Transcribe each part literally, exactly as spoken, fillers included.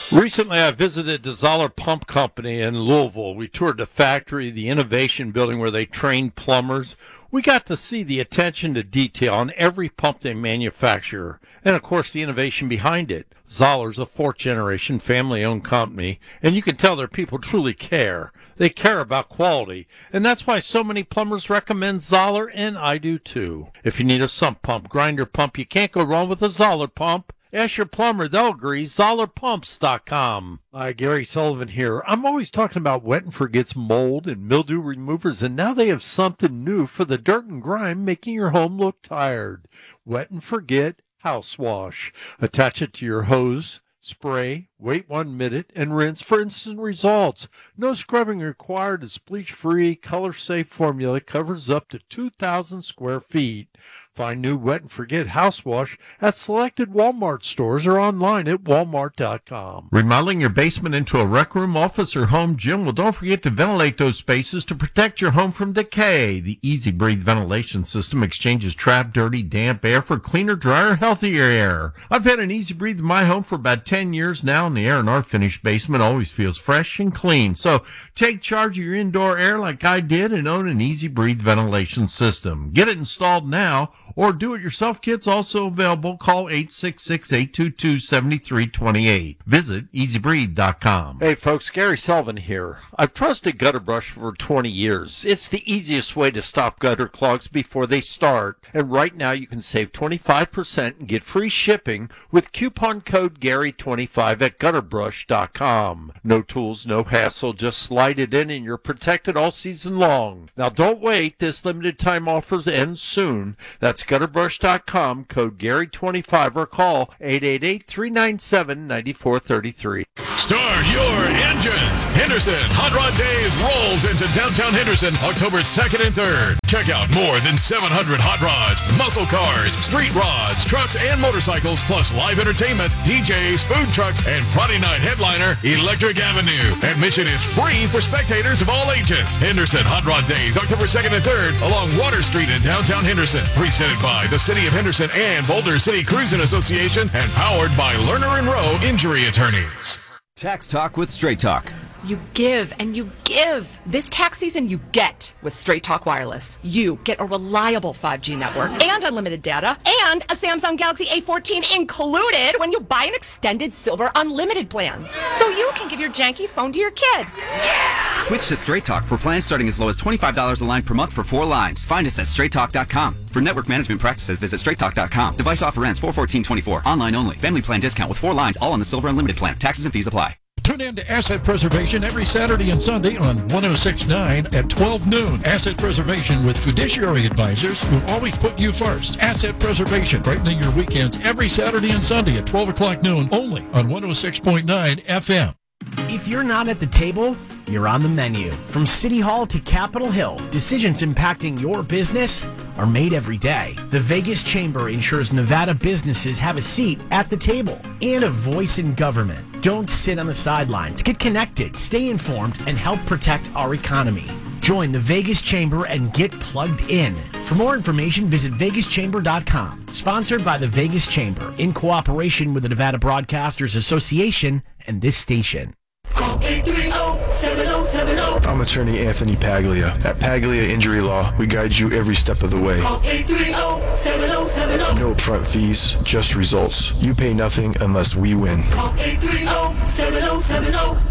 Recently, I visited the Zoller Pump Company in Louisville. We toured the factory, the innovation building where they train plumbers. We got to see the attention to detail on every pump they manufacture, and of course the innovation behind it. Zoller's a fourth-generation family-owned company, and you can tell their people truly care. They care about quality, and that's why so many plumbers recommend Zoller, and I do too. If you need a sump pump, grinder pump, you can't go wrong with a Zoller pump. Ask your plumber, they'll agree. Zoller Pumps dot com. Hi, Gary Sullivan here. I'm always talking about Wet and Forget's mold and mildew removers, and now they have something new for the dirt and grime, making your home look tired. Wet and Forget House Wash. Attach it to your hose, spray, wait one minute, and rinse for instant results. No scrubbing required. This bleach-free, color-safe formula covers up to two thousand square feet. Find new Wet and Forget House Wash at selected Walmart stores or online at walmart dot com. Remodeling your basement into a rec room, office, or home gym? Well, don't forget to ventilate those spaces to protect your home from decay. The Easy Breathe ventilation system exchanges trapped, dirty, damp air for cleaner, drier, healthier air. I've had an Easy Breathe in my home for about ten years now, and the air in our finished basement always feels fresh and clean. So take charge of your indoor air like I did and own an Easy Breathe ventilation system. Get it installed now, or do-it-yourself kits also available. Call eight six six, eight two two, seven three two eight. Visit easy breathe dot com. Hey folks, Gary Sullivan here. I've trusted Gutter Brush for twenty years. It's the easiest way to stop gutter clogs before they start. And right now you can save twenty-five percent and get free shipping with coupon code Gary twenty-five at gutter brush dot com. No tools, no hassle, just slide it in and you're protected all season long. Now don't wait, this limited time offers end soon. That's gutter brush dot com, code Gary twenty-five, or call eight eight eight, three nine seven, nine four three three. Start your engines. Henderson Hot Rod Days rolls into downtown Henderson October second and third. Check out more than seven hundred hot rods, muscle cars, street rods, trucks, and motorcycles, plus live entertainment, D Js, food trucks, and Friday night headliner, Electric Avenue. Admission is free for spectators of all ages. Henderson Hot Rod Days, October second and third, along Water Street in downtown Henderson. Presented by the City of Henderson and Boulder City Cruising Association, and powered by Lerner and Rowe Injury Attorneys. Tax Talk with Straight Talk. You give and you give. This tax season, you get with Straight Talk Wireless. You get a reliable five G network and unlimited data and a Samsung Galaxy A fourteen included when you buy an extended Silver Unlimited plan. So you can give your janky phone to your kid. Yeah! Switch to Straight Talk for plans starting as low as twenty-five dollars a line per month for four lines. Find us at straight talk dot com. For network management practices, visit straight talk dot com. Device offer ends four fourteen twenty-four. Online only. Family plan discount with four lines, all on the Silver Unlimited plan. Taxes and fees apply. Tune in to Asset Preservation every Saturday and Sunday on one oh six point nine at twelve noon. Asset Preservation with fiduciary advisors who always put you first. Asset Preservation, brightening your weekends every Saturday and Sunday at twelve o'clock noon, only on one oh six point nine F M. If you're not at the table, you're on the menu. From City Hall to Capitol Hill, decisions impacting your business are made every day. The Vegas Chamber ensures Nevada businesses have a seat at the table and a voice in government. Don't sit on the sidelines. Get connected, stay informed, and help protect our economy. Join the Vegas Chamber and get plugged in. For more information, visit vegas chamber dot com. Sponsored by the Vegas Chamber in cooperation with the Nevada Broadcasters Association and this station. Call eight three zero, seven zero seven zero. I'm attorney Anthony Paglia. At Paglia Injury Law, we guide you every step of the way. Call eight three zero, seven zero seven zero. No upfront fees, just results. You pay nothing unless we win. Call eight three zero, seven zero seven zero.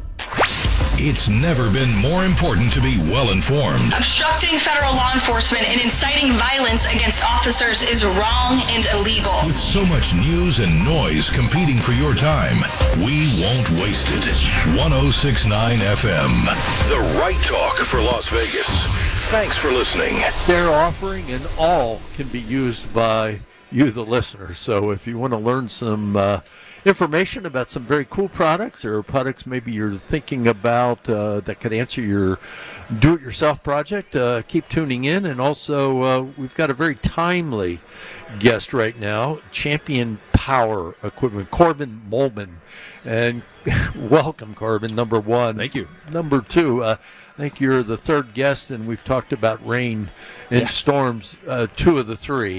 It's never been more important to be well-informed. Obstructing federal law enforcement and inciting violence against officers is wrong and illegal. With so much news and noise competing for your time, we won't waste it. one oh six point nine F M, the right talk for Las Vegas. Thanks for listening. Their offering and all can be used by you, the listener. So if you want to learn some uh, information about some very cool products or products maybe you're thinking about uh, that could answer your do-it-yourself project, uh, keep tuning in. And also, uh, we've got a very timely guest right now, Champion Power Equipment, Corbin Molman. And welcome, Corbin, number one. Thank you. Number two, uh, I think you're the third guest, and we've talked about rain and yeah. storms, uh, two of the three.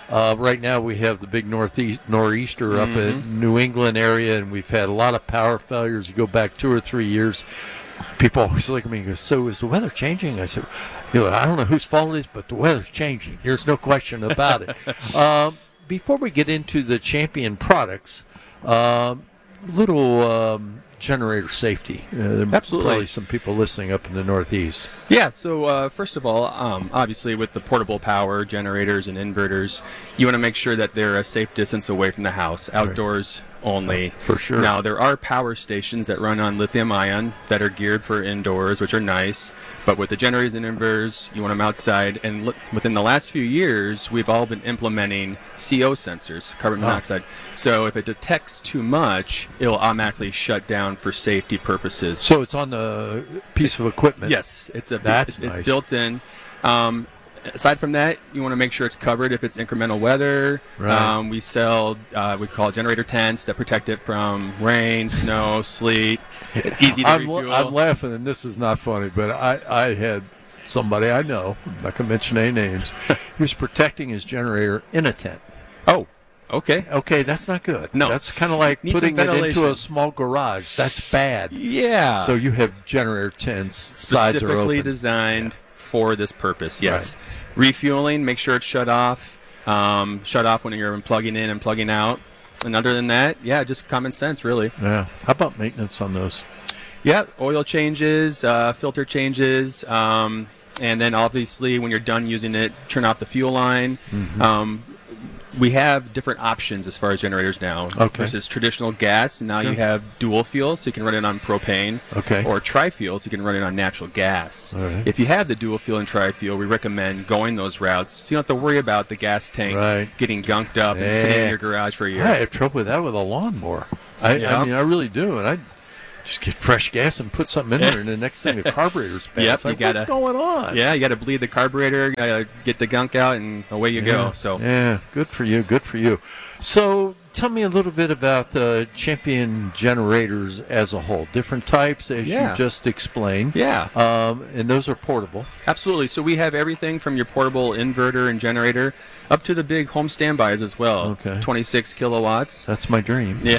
Uh, right now we have the big northeast nor'easter Mm-hmm. up in New England area, and we've had a lot of power failures. You go back two or three years, people always look at me and go, so is the weather changing? I said, you know, I don't know whose fault it is, but the weather's changing. There's no question about it. um, before we get into the Champion products, um, little um, generator safety. Uh, there are Absolutely. Probably some people listening up in the Northeast. Yeah, so uh, first of all, um, obviously with the portable power generators and inverters, you want to make sure that they're a safe distance away from the house, outdoors only. For sure. Now, there are power stations that run on lithium ion that are geared for indoors, which are nice. But with the generators and inverters, you want them outside. And li- within the last few years, we've all been implementing C O sensors, carbon monoxide. So if it detects too much, it'll automatically shut down for safety purposes. So it's on the piece of equipment. Yes, it's a That's it's, it's nice. built in. Um, aside from that, you want to make sure it's covered if it's incremental weather. Right. Um, we sell uh, we call it generator tents that protect it from rain, snow, sleet. It's easy to I'm, refuel. I'm laughing, and this is not funny, but I, I had somebody I know, I'm not going to mention any names, he was protecting his generator in a tent. Oh, okay. Okay, that's not good. No. That's kind of like Need some putting it into ventilation. a small garage. That's bad. Yeah. So you have generator tents, sides are specifically open. designed for this purpose. Yes. Refueling, make sure it's shut off. Um, shut off when you're plugging in and plugging out. And other than that, yeah, just common sense, really. Yeah. How about maintenance on those? Yeah, oil changes, uh, filter changes, um, and then obviously when you're done using it, turn off the fuel line. Mm-hmm. Um, we have different options as far as generators now. Okay. Versus traditional gas, now Sure. you have dual fuel, so you can run it on propane. Okay. Or tri-fuel, so you can run it on natural gas. All right. If you have the dual fuel and tri-fuel, we recommend going those routes, so you don't have to worry about the gas tank Right. getting gunked up and sitting Yeah. in your garage for a year. I have trouble with that with a lawnmower. I, Yeah. I mean, I really do. And I just get fresh gas and put something in there, and the next thing the carburetor's bad. Yep, It's like, you gotta- what's going on? Yeah, you got to bleed the carburetor, got to get the gunk out, and away you go. So. Yeah, good for you. Good for you. So tell me a little bit about the Champion generators as a whole. Different types, as Yeah. you just explained. Yeah. Um, and those are portable. Absolutely. So we have everything from your portable inverter and generator up to the big home standbys as well. Okay. twenty-six kilowatts. That's my dream. Yeah.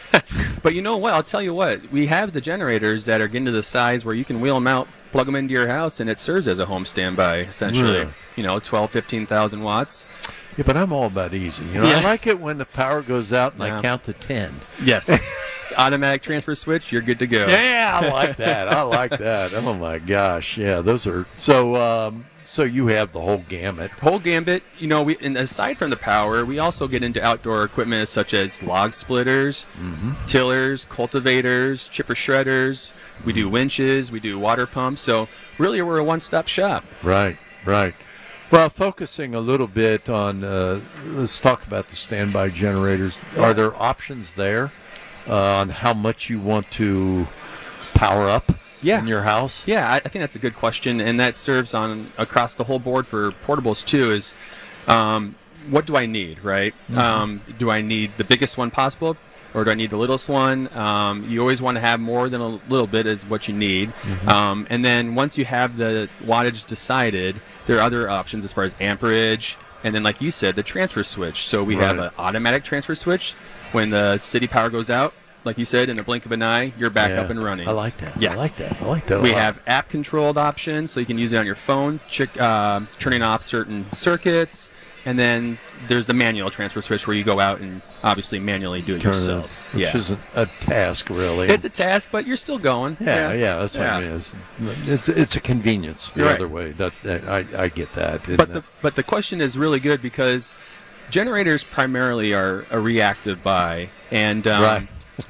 But you know what? I'll tell you what. We have the generators that are getting to the size where you can wheel them out, plug them into your house, and it serves as a home standby, essentially. Really? You know, twelve, fifteen thousand watts. Yeah, but I'm all about easy. You know, I Yeah. like it when the power goes out and Yeah. I count to ten. Yes. Automatic transfer switch, you're good to go. Yeah, I like that. I like that. Oh my gosh, yeah, those are so. Um, so you have the whole gamut. Whole gambit. You know, we and aside from the power, we also get into outdoor equipment such as log splitters, tillers, cultivators, chipper shredders. We do winches. We do water pumps. So really, we're a one-stop shop. Right, right. Well, focusing a little bit on, uh, let's talk about the standby generators. Are there options there uh, on how much you want to power up Yeah. in your house? Yeah, I, I think that's a good question, and that serves on across the whole board for portables too. Is um, what do I need, right? Um, do I need the biggest one possible, or do I need the littlest one? Um, you always want to have more than a little bit is what you need. Um, and then once you have the wattage decided, there are other options as far as amperage, and then like you said, the transfer switch. So we have Right. an automatic transfer switch. When the city power goes out, like you said, in a blink of an eye, you're back Yeah. up and running. I like that. Yeah. I like that. I like that. a We lot. have app-controlled options, so you can use it on your phone, check, uh, turning off certain circuits, and then there's the manual transfer switch where you go out and obviously manually do it Turn it, yourself. which yeah. isn't a task really. It's a task, but you're still going. Yeah, yeah, that's what I Yeah. mean. It's, it's it's a convenience the Right. other way. That, that I I get that. And, But the but the question is really good because generators primarily are a reactive buy, and um, Right.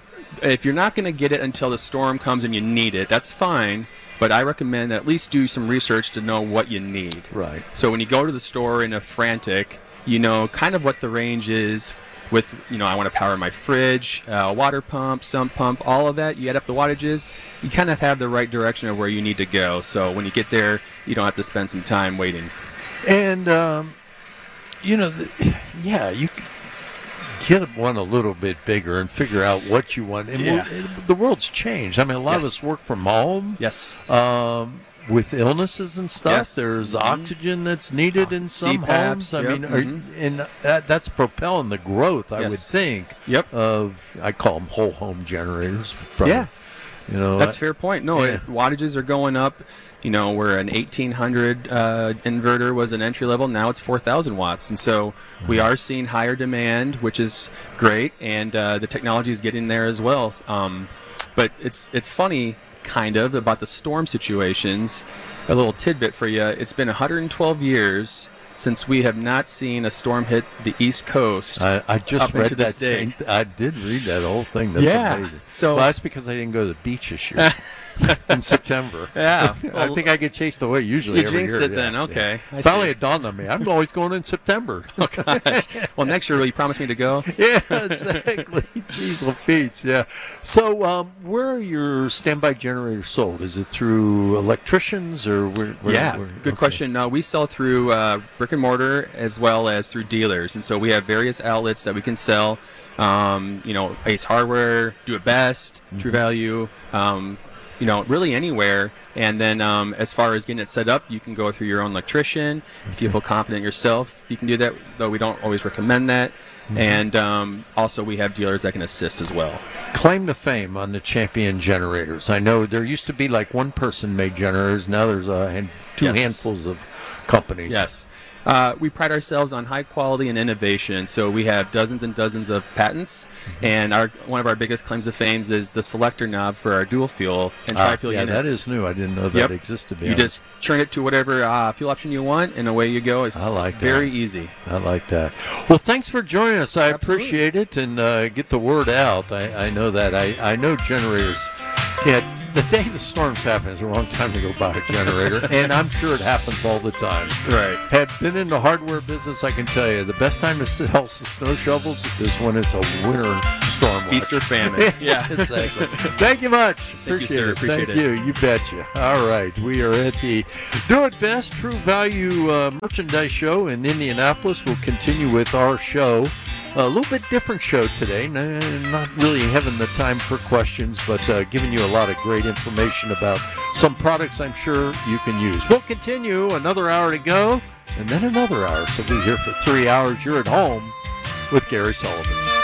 if you're not going to get it until the storm comes and you need it, that's fine. But I recommend at least do some research to know what you need. Right. So when you go to the store in a frantic, you know kind of what the range is with, you know, I want to power my fridge, uh, water pump, sump pump, all of that. You add up the wattages, you kind of have the right direction of where you need to go. So when you get there, you don't have to spend some time waiting. And, um, you know, the, yeah, you can get one a little bit bigger and figure out what you want. And Yeah. we're- the world's changed. I mean, a lot of Yes. us work from home. Yes. Um, with illnesses and stuff, Yes. there's Mhm. oxygen that's needed in some C PAPs, homes. I yep, mean, are, mhm. and that, that's propelling the growth, I Yes. would think. Yep. Of I call them whole home generators. Probably. Yeah. You know, That's I- a fair point. No, Yeah. it- wattages are going up. You know, where an eighteen hundred uh, inverter was an entry level, now it's four thousand watts, and so we are seeing higher demand, which is great, and uh, the technology is getting there as well. Um, but it's it's funny, kind of, about the storm situations. A little tidbit for you: it's been one hundred twelve years since we have not seen a storm hit the East Coast. I, I just up read into this that. day. Same th- I did read that whole thing. That's Yeah. amazing. So- well, that's because I didn't go to the beach this year in September. Yeah. I Well, think I get chased away usually you every jinxed year. it then. Yeah, Okay. yeah. I Finally, see. it dawned on me. I'm always going in September. Well, next year, will you promise me to go? Yeah, exactly. Jeez, Louise, yeah. So, um, where are your standby generators sold? Is it through electricians or where? where Yeah, where- good okay. question. Uh, we sell through uh, brick and mortar as well as through dealers, and so we have various outlets that we can sell. Um, you know, Ace Hardware, Do It Best, Mm-hmm. True Value. Um, you know, really anywhere. And then um, as far as getting it set up, you can go through your own electrician. If you feel confident yourself, you can do that, though we don't always recommend that. Mm-hmm. And um, also we have dealers that can assist as well. Claim to fame on the Champion generators. I know there used to be like one person made generators. Now there's a hand, two Yes. handfuls of companies. Yes. Uh, we pride ourselves on high quality and innovation, so we have dozens and dozens of patents, Mm-hmm. and our one of our biggest claims to fame is the selector knob for our dual fuel and Ah, tri-fuel yeah, units. that is new. I didn't know that Yep. existed. to be You honest. just turn it to whatever uh, fuel option you want, and away you go. It's I like that. very easy. I like that. Well, thanks for joining us. I Absolutely. appreciate it, and uh, get the word out. I, I know that. I, I know generators. Yeah, the day the storms happen is the wrong time to go buy a generator, and I'm sure it happens all the time. Right. Had been in the hardware business, I can tell you the best time to sell s- snow shovels is when it's a winter storm. watch. Feast or famine. Yeah. exactly. Thank you much. Thank you, Appreciate sir. it. Appreciate Thank it. you. You betcha. All right. We are at the Do It Best True Value uh, Merchandise Show in Indianapolis. We'll continue with our show. A little bit different show today. N- Not really having the time for questions, but uh, giving you a lot of great information about some products I'm sure you can use. We'll continue. Another hour to go, and then another hour. So we'll be here for three hours. You're at home with Gary Sullivan.